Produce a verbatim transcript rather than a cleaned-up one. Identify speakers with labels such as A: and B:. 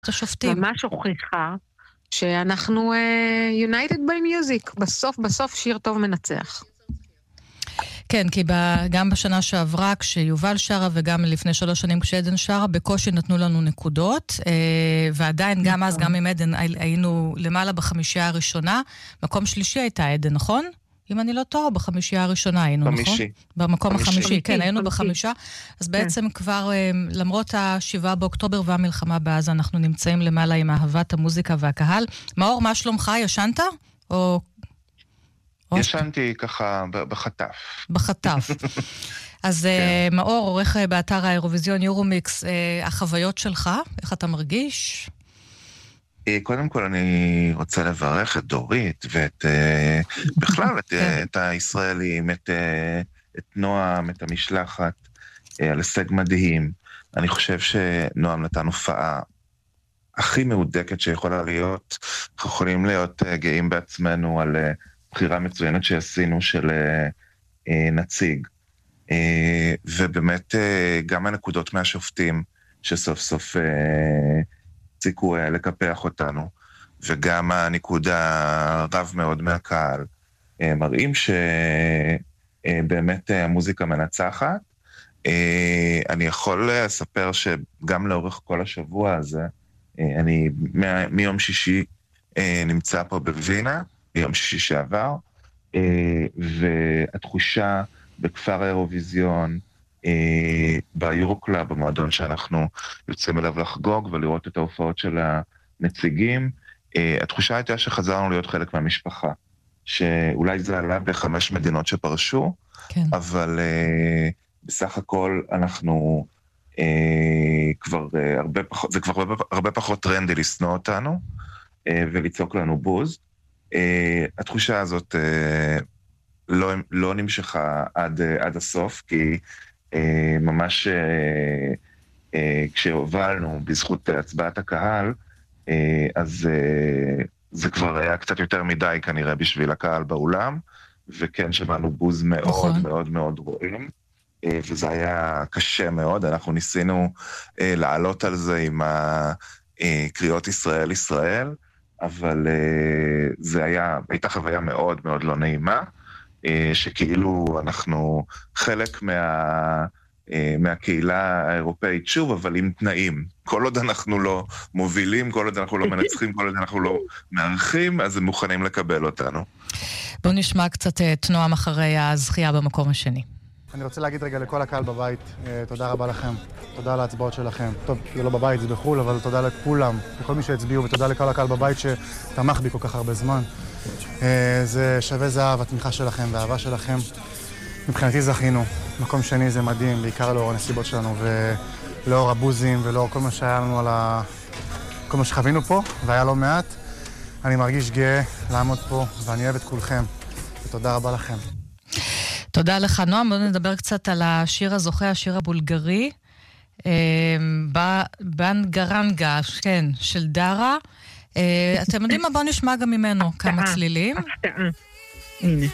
A: השופטים.
B: ממש הוכיחה שאנחנו uh, United by Music. בסוף, בסוף שיר טוב מנצח.
A: כן, כי גם בשנה שעברה, כשיובל שרה וגם לפני שלוש שנים כשעדן שרה, בקושי נתנו לנו נקודות, ועדיין גם אז, גם עם עדן, היינו למעלה בחמישייה הראשונה. מקום שלישי הייתה עדן, נכון? אם אני לא טועה, בחמישייה הראשונה היינו, נכון?
C: חמישי.
A: במקום החמישי, כן, היינו בחמישה. אז בעצם כבר, למרות השבעה באוקטובר והמלחמה בעזה, אנחנו נמצאים למעלה עם אהבת המוזיקה והקהל. מאור, מה שלומך? ישנת? או...
C: ישנתי ככה בחטף.
A: בחטף. אז מאור, עורך באתר האירוויזיון יורומיקס, החוויות שלך, איך אתה מרגיש?
C: קודם כל אני רוצה לברך את דורית ואת בכלל את הישראלים, את נועם, את המשלחת, על הישג מדהים. אני חושב שנועם נתן הופעה הכי מהודקת שיכולה להיות. אנחנו יכולים להיות גאים בעצמנו על בחירה מצוינת שעשינו של נציג. ובאמת גם הנקודות מהשופטים שסוף סוף הציקו לקפח אותנו, וגם הנקודה רב מאוד מהקהל, מראים שבאמת המוזיקה מנצחת. אני יכול לספר שגם לאורך כל השבוע הזה, אני מיום שישי נמצא פה בווינה, ביום שישי שעבר, והתחושה בכפר האירוויזיון, ביורוקלאב, במועדון שאנחנו יוצאים אליו לחגוג ולראות את ההופעות של הנציגים, התחושה הייתה שחזרנו להיות חלק מהמשפחה, שאולי זה עלה בחמש מדינות שפרשו,
A: כן.
C: אבל בסך הכל אנחנו כבר הרבה פחות, זה כבר הרבה, הרבה פחות טרנדי לסנוע אותנו, ולצעוק לנו בוז. התחושה הזאת לא, לא נמשכה עד, עד הסוף, כי ממש כשהובלנו בזכות הצבעת הקהל, אז זה כבר היה קצת יותר מדי כנראה בשביל הקהל באולם, וכן שמענו בוז מאוד
A: נכון.
C: מאוד מאוד רואים, וזה היה קשה מאוד. אנחנו ניסינו לעלות על זה עם הקריאות ישראל ישראל, אבל זה היה, הייתה חוויה מאוד מאוד לא נעימה, שכאילו אנחנו חלק מה, מהקהילה האירופאית, שוב, אבל עם תנאים. כל עוד אנחנו לא מובילים, כל עוד אנחנו לא מנצחים, כל עוד אנחנו לא מארחים, אז הם מוכנים לקבל אותנו.
A: בואו נשמע קצת את נועם אחרי הזכייה במקום השני.
D: אני רוצה להגיד רגע לכל הקהל בבית, תודה רבה לכם, תודה על ההצבעות שלכם. טוב, זה לא בבית, זה בחול, אבל תודה לכולם, לכל מי שהצביעו, ותודה לכל הקהל בבית שתמך בי כל כך הרבה זמן. זה שווה זהב, התמיכה שלכם והאהבה שלכם. מבחינתי זכינו, מקום שני זה מדהים, בעיקר לאור הנסיבות שלנו, ולאור הבוזים, ולאור כל מה שהיה לנו על ה... כל מה שחווינו פה, והיה לא מעט. אני מרגיש גאה לעמוד פה, ואני אוהב את כולכם, ותודה רבה לכם.
A: תודה לך, נועם. בואו נדבר קצת על השיר הזוכה, השיר הבולגרי, בנגרנגה, כן, של דרה. אתם יודעים מה? בואו נשמע גם ממנו כמה צלילים.
B: הפתעה. הנה.